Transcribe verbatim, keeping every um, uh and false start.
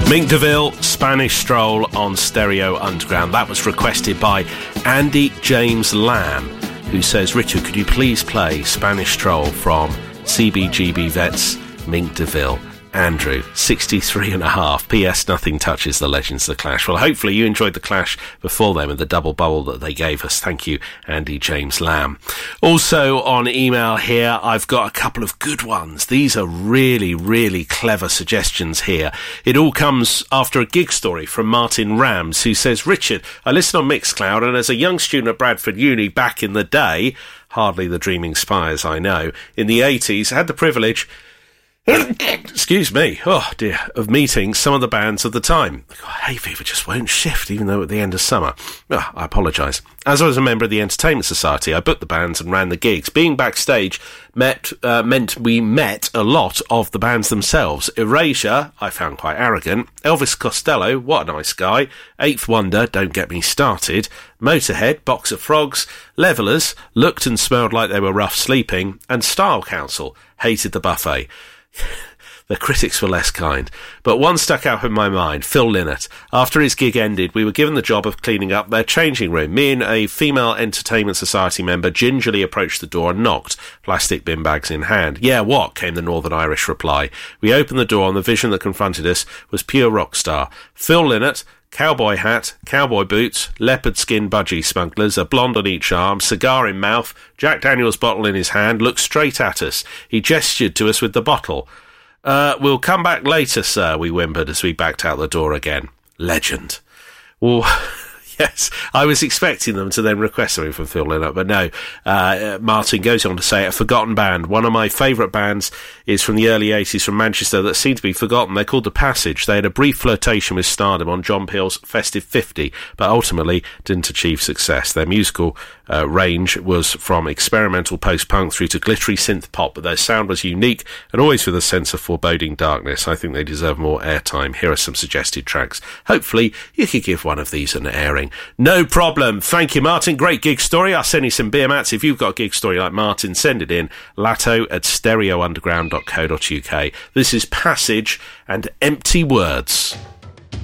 Mink DeVille, Spanish Stroll on Stereo Underground. That was requested by Andy James Lamb, who says, Richard, could you please play Spanish Stroll from C B G B Vets, Mink DeVille? Andrew, sixty-three and a half. P S Nothing touches the legends of the Clash. Well, hopefully you enjoyed the Clash before them and the double bubble that they gave us. Thank you, Andy James Lamb. Also on email here, I've got a couple of good ones. These are really, really clever suggestions here. It all comes after a gig story from Martin Rams, who says, Richard, I listen on Mixcloud, and as a young student at Bradford Uni back in the day, hardly the dreaming spires I know, in the eighties, I had the privilege excuse me, oh dear, of meeting some of the bands of the time. Hay fever just won't shift, even though at the end of summer. Oh, I apologise. As I was a member of the Entertainment Society, I booked the bands and ran the gigs. Being backstage met, uh, meant we met a lot of the bands themselves. Erasure, I found quite arrogant. Elvis Costello, what a nice guy. Eighth Wonder, don't get me started. Motorhead, Box of Frogs. Levellers, looked and smelled like they were rough sleeping. And Style Council, hated the buffet. The critics were less kind, but one stuck out in my mind, Phil Lynott. After his gig ended, we were given the job of cleaning up their changing room. Me and a female Entertainment Society member gingerly approached the door and knocked, plastic bin bags in hand. Yeah, what? Came the Northern Irish reply. We opened the door and the vision that confronted us was pure rock star. Phil Lynott, cowboy hat, cowboy boots, leopard skin budgie smugglers, a blonde on each arm, cigar in mouth, Jack Daniels bottle in his hand, looked straight at us. He gestured to us with the bottle. Uh, we'll come back later, sir, we whimpered as we backed out the door again. Legend. Well, yes, I was expecting them to then request something from Phil Lynott, but no. Uh, Martin goes on to say, a forgotten band. One of my favourite bands is from the early eighties from Manchester that seem to be forgotten. They're called The Passage. They had a brief flirtation with stardom on John Peel's Festive fifty, but ultimately didn't achieve success. Their musical uh, range was from experimental post-punk through to glittery synth-pop, but their sound was unique and always with a sense of foreboding darkness. I think they deserve more airtime. Here are some suggested tracks. Hopefully you could give one of these an airing. No problem. Thank you, Martin. Great gig story. I'll send you some beer mats. If you've got a gig story like Martin, send it in. Latto at stereo underground dot co dot uk. This is Passage and Empty Words.